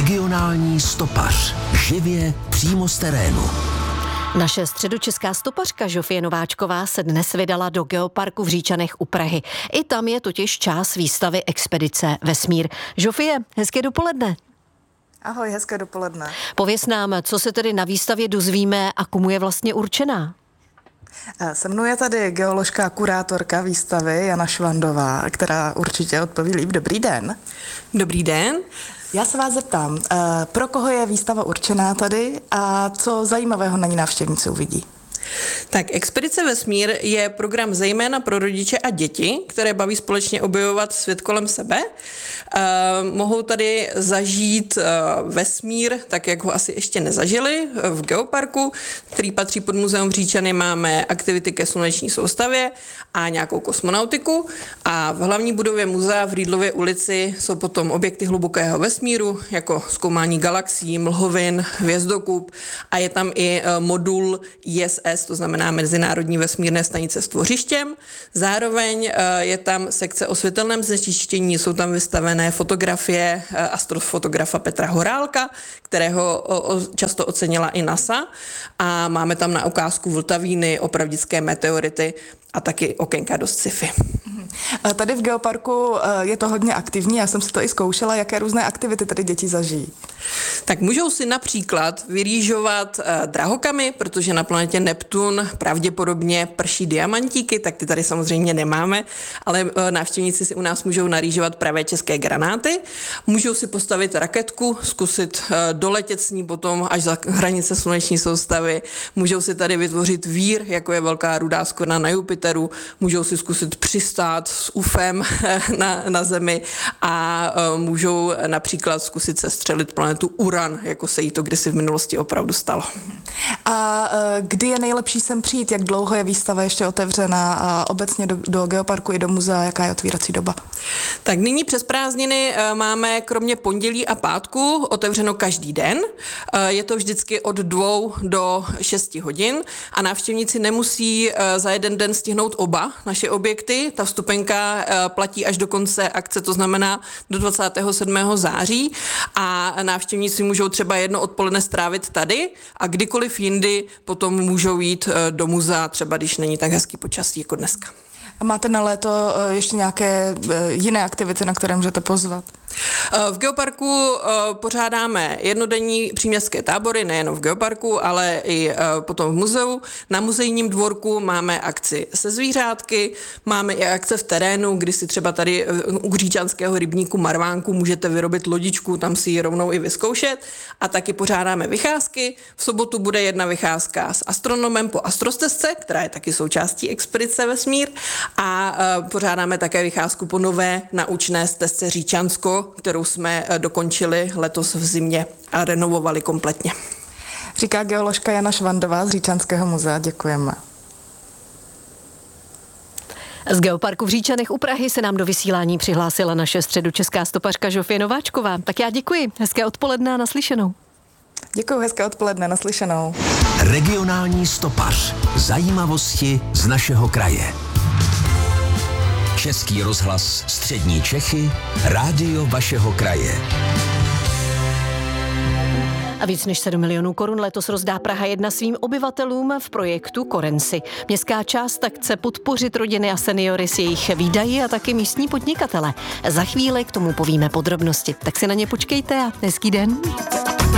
Regionální stopař. Živě přímo z terénu. Naše středočeská stopařka Žofie Nováčková se dnes vydala do geoparku v Říčanech u Prahy. I tam je totiž část výstavy Expedice Vesmír. Žofie, hezké dopoledne. Ahoj, hezké dopoledne. Pověz nám, co se tedy na výstavě dozvíme a komu je vlastně určená? Se mnou je tady geoložka a kurátorka výstavy Jana Švandová, která určitě odpoví líp. Dobrý den. Dobrý den. Já se vás zeptám, pro koho je výstava určená tady a co zajímavého na ní návštěvníci uvidí? Tak Expedice Vesmír je program zejména pro rodiče a děti, které baví společně objevovat svět kolem sebe. Mohou tady zažít vesmír, tak jak ho asi ještě nezažili, v geoparku, který patří pod muzeum v Říčany. Máme aktivity ke sluneční soustavě a nějakou kosmonautiku. A v hlavní budově muzea v Rýdlově ulici jsou potom objekty hlubokého vesmíru, jako zkoumání galaxií, mlhovin, hvězdokup, a je tam i modul ISS, to znamená Mezinárodní vesmírné stanice s tvořištěm. Zároveň je tam sekce o světelném znečištění, jsou tam vystavené fotografie astrofotografa Petra Horálka, kterého často ocenila i NASA, a máme tam na ukázku vltavíny, opravdické meteority a taky okénka do sci-fi. Tady v geoparku je to hodně aktivní, já jsem si to i zkoušela, jaké různé aktivity tady děti zažijí. Tak můžou si například vyrýžovat drahokamy, protože na planetě Neptun pravděpodobně prší diamantíky, tak ty tady samozřejmě nemáme, ale návštěvníci si u nás můžou narýžovat pravé české granáty. Můžou si postavit raketku, zkusit doletět s ní potom až za hranice sluneční soustavy. Můžou si tady vytvořit vír, jako je velká rudá skvrna na Jupiteru. Můžou si zkusit přistát s UFem na Zemi a můžou například zkusit sestřelit planetu Uran, jako se jí to kdysi v minulosti opravdu stalo. A kdy je nejlepší sem přijít? Jak dlouho je výstava ještě otevřena a obecně do geoparku i do muzea, jaká je otvírací doba? Tak nyní přes prázdniny máme kromě pondělí a pátku otevřeno každý den. Je to vždycky od 2 do 6 hodin a návštěvníci nemusí za jeden den stihnout oba naše objekty. Ta vstupenka platí až do konce akce, to znamená do 27. září, a návštěvníci můžou třeba jedno odpoledne strávit tady a kdykoliv jindy potom můžou jít do muzea, třeba když není tak hezký počasí jako dneska. A máte na léto ještě nějaké jiné aktivity, na které můžete pozvat? V geoparku pořádáme jednodenní příměstské tábory, nejen v geoparku, ale i potom v muzeu. Na muzejním dvorku máme akci se zvířátky, máme i akce v terénu, kdy si třeba tady u říčanského rybníku Marvánku můžete vyrobit lodičku, tam si ji rovnou i vyzkoušet, a taky pořádáme vycházky. V sobotu bude jedna vycházka s astronomem po astrostezce, která je taky součástí Expedice Vesmír, a pořádáme také vycházku po nové naučné stezce Říčansko, kterou jsme dokončili letos v zimě a renovovali kompletně. Říká geoložka Jana Švandová z Říčanského muzea. Děkujeme. Z geoparku v Říčanech u Prahy se nám do vysílání přihlásila naše středočeská stopařka Žofie Nováčková. Tak já děkuji. Hezké odpoledne a naslyšenou. Děkuji, hezké odpoledne, naslyšenou. Regionální stopař. Zajímavosti z našeho kraje. Český rozhlas Střední Čechy, rádio vašeho kraje. A víc než 7 milionů korun letos rozdá Praha 1 svým obyvatelům v projektu Korenci. Městská část tak chce podpořit rodiny a seniory s jejich výdaji a taky místní podnikatele. Za chvíli k tomu povíme podrobnosti. Tak si na ně počkejte a hezký den.